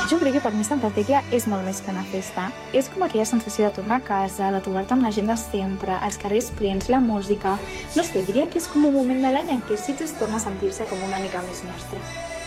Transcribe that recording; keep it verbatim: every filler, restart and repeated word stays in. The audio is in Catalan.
Jo crec que per mi Santa Tecla és molt més que una festa. És com aquella sensació de tornar a casa, de trobar-te amb la gent de sempre, els carrers plens, la música... No sé, diria que és com un moment de l'any en què Sitges torna a sentir-se com una mica més nostre.